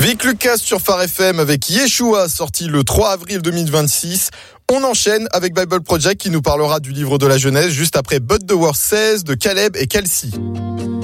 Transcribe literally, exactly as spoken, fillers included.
Vic Lucas sur Phare F M avec Yeshua, sorti le trois avril deux mille vingt-six. On enchaîne avec Bible Project qui nous parlera du livre de la Genèse juste après But the Word Says de Caleb et Kelsey.